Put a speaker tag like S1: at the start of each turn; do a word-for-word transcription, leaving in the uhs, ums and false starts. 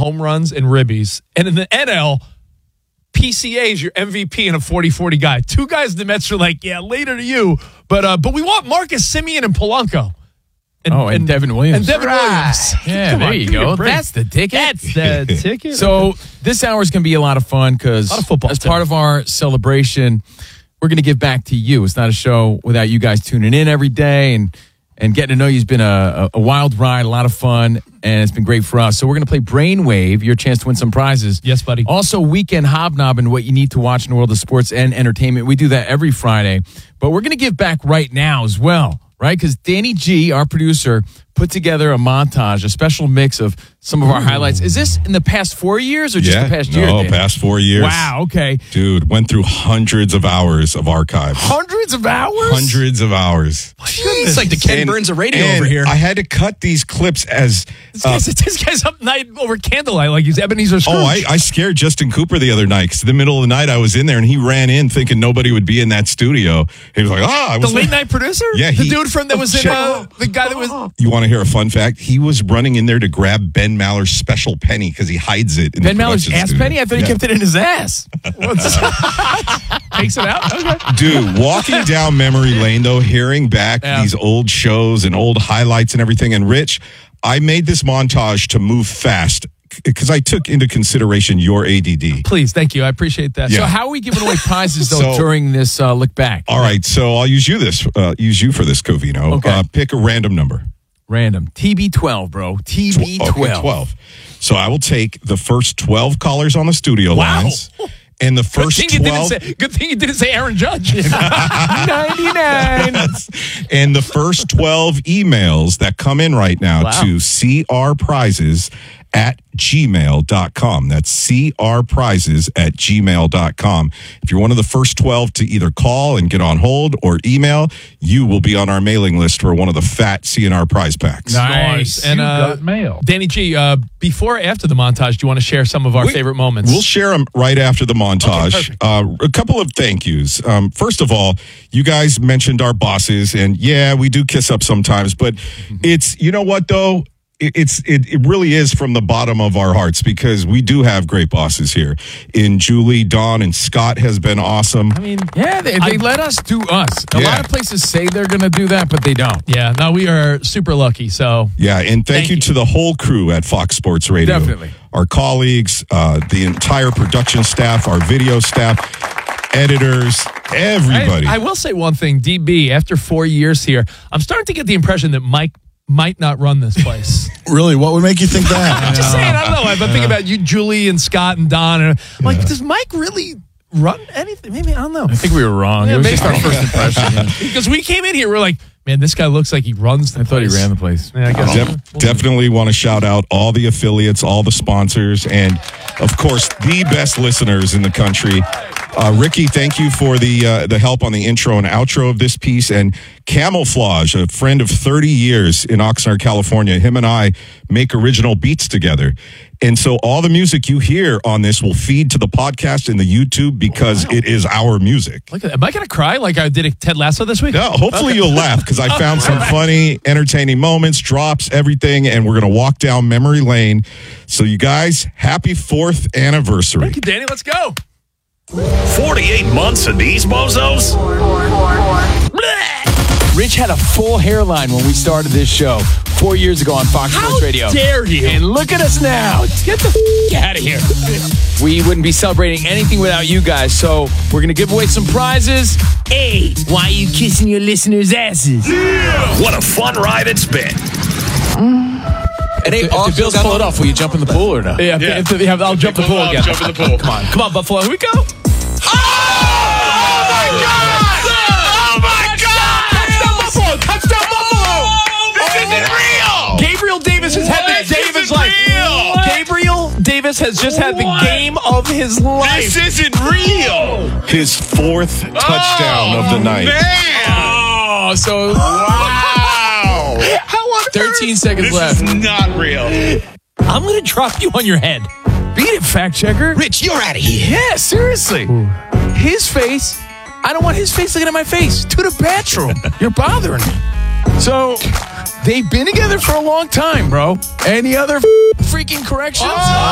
S1: home runs and ribbies. And in the N L, P C A is your M V P and a forty forty guy. Two guys the Mets are like, yeah, later to you. But uh, but we want Marcus Semien and Polanco.
S2: And, oh, and, and Devin Williams.
S1: And Devin right. Williams.
S2: Yeah, there on, you go. That's the ticket.
S1: That's the ticket.
S2: So this hour is going to be a lot of fun because as too. part of our celebration, we're going to give back to you. It's not a show without you guys tuning in every day and and getting to know you. Has been a, a, a wild ride, a lot of fun, and it's been great for us. So we're going to play Brainwave, your chance to win some prizes.
S1: Yes, buddy.
S2: Also, Weekend Hobnobbing, what you need to watch in the world of sports and entertainment. We do that every Friday, but we're going to give back right now as well, right? Because Danny G, our producer, put together a montage, a special mix of some of our Ooh. highlights. Is this in the past four years or just
S3: yeah,
S2: the past year?
S3: No,
S2: Dan?
S3: past four years.
S2: Wow, okay.
S3: Dude, went through hundreds of hours of archives.
S2: Hundreds of hours?
S3: Hundreds of hours.
S4: It's like the Ken and, Burns of radio over here.
S3: I had to cut these clips as...
S1: This guy's, uh, this guy's up night over candlelight like he's Ebenezer Scrooge.
S3: Oh, I, I scared Justin Cooper the other night because in the middle of the night I was in there and he ran in thinking nobody would be in that studio. He was like, ah.
S1: The late night producer?
S3: Yeah.
S1: The
S3: he,
S1: dude from that was in... Uh, the guy that was...
S3: You want to hear a fun fact? He was running in there to grab Ben Maller's special penny because he hides it in
S2: Ben
S3: the
S2: Maller's ass
S3: studio.
S2: penny? I thought yeah. he kept it in his ass.
S1: Takes it out? Okay.
S3: Dude, walking down memory lane, though, hearing back yeah. these old shows and old highlights and everything. And Rich, I made this montage to move fast because I took into consideration your A D D.
S1: Please, thank you. I appreciate that.
S2: Yeah. So how are we giving away prizes, though, so, during this uh, look back?
S3: All right, so I'll use you this. Uh, use you for this, Covino.
S2: Okay.
S3: Uh, pick a random number.
S2: Random. T B twelve, bro. T B twelve.
S3: Okay, twelve. So I will take the first twelve callers on the studio
S1: wow.
S3: lines. And the first
S1: good thing
S3: twelve.
S1: You didn't say, good thing you didn't say Aaron Judge.
S2: ninety-nine.
S3: And the first twelve emails that come in right now wow. to C R Prizes at gmail dot com. That's C R Prizes at gmail dot com. If you're one of the first twelve to either call and get on hold or email, you will be on our mailing list for one of the fat C N R prize packs.
S1: Nice. And uh, mail. Danny G, uh, before or after the montage, do you want to share some of our we, favorite moments?
S3: We'll share them right after the montage.
S1: Okay,
S3: uh, a couple of thank yous. Um, first of all, you guys mentioned our bosses, and yeah, we do kiss up sometimes, but mm-hmm. it's, you know what, though? It's it, it really is from the bottom of our hearts because we do have great bosses here. In Julie, Dawn, and Scott has been awesome.
S2: I mean, yeah, they, they I, let us do us. A yeah. lot of places say they're going to do that, but they don't.
S1: Yeah, no, we are super lucky. So
S3: yeah, and thank, thank you, you to the whole crew at Fox Sports Radio.
S2: Definitely.
S3: Our colleagues, uh, the entire production staff, our video staff, editors, everybody.
S1: I, I will say one thing, D B, after four years here, I'm starting to get the impression that Mike might not run this place.
S5: Really? What would make you think that?
S1: I'm just saying, I don't know. I've been thinking about you, Julie, and Scott, and Don. And I'm like, yeah. does Mike really run anything? Maybe, I don't know.
S2: I think we were wrong.
S1: Yeah,
S2: it was just our first impression.
S1: Because we came in here, we're like, man, this guy looks like he runs the
S2: I
S1: place.
S2: thought he ran the place.
S1: Yeah, I guess.
S3: Def- we'll definitely want to shout out all the affiliates, all the sponsors, and, of course, the best listeners in the country. Uh, Ricky, thank you for the uh, the help on the intro and outro of this piece. And Camouflage, a friend of thirty years in Oxnard, California, him and I make original beats together. And so all the music you hear on this will feed to the podcast and the YouTube because wow. it is our music.
S1: Look at that. Am I going to cry like I did at Ted Lasso this week?
S3: No, hopefully okay. you'll laugh because I found some funny, entertaining moments, drops, everything, and we're going to walk down memory lane. So you guys, happy fourth anniversary.
S1: Thank you, Danny. Let's go.
S6: forty-eight months of these bozos?
S2: Rich had a full hairline when we started this show four years ago on Fox
S1: How
S2: Sports Radio.
S1: How dare you?
S2: And look at us now. Get the f- out of here. We wouldn't be celebrating anything without you guys, so we're going to give away some prizes. Hey, why are you kissing your listeners' asses?
S6: Yeah. What a fun ride it's been.
S2: And hey, if, if the Bills pull it off, will you jump in the pool or no?
S1: Yeah, yeah. If, if, if, I'll jump the pool
S4: I'll
S1: again.
S4: Jump in the pool.
S1: Come on. Come on, Buffalo. Here we go.
S6: Oh, my God! Oh, my God!
S1: Touchdown, Buffalo! Touchdown, Buffalo!
S6: This isn't real!
S1: Gabriel Davis has had the Davis like
S6: real.
S1: Gabriel Davis has just had the
S6: What?
S1: game of his life.
S6: This isn't real!
S3: His fourth touchdown
S6: oh,
S3: of the night.
S6: Man!
S2: Oh, so
S6: Wow!
S1: How on
S2: thirteen seconds
S6: this
S2: left.
S6: This is not real.
S1: I'm going to drop you on your head.
S2: Beat it, fact checker.
S4: Rich, you're out of here.
S2: Yeah, seriously. Ooh. His face, I don't want his face looking at my face. To the bathroom. You're bothering me. So, they've been together for a long time, bro. Any other f- freaking corrections? Oh!